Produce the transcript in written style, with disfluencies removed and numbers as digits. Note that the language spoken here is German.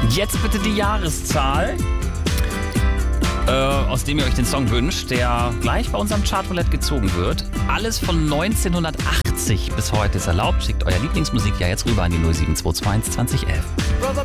Jetzt bitte die Jahreszahl, aus dem ihr euch den Song wünscht, der gleich bei unserem Chartroulette gezogen wird. Alles von 1980 bis heute ist erlaubt. Schickt euer Lieblingsmusik ja jetzt rüber an die 07221 2011.